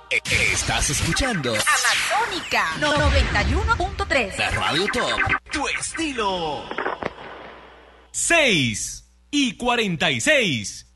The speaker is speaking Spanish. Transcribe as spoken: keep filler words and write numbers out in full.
Estás escuchando Amazónica noventa y uno punto tres. La Radio Top, tu estilo. seis y cuarenta y seis.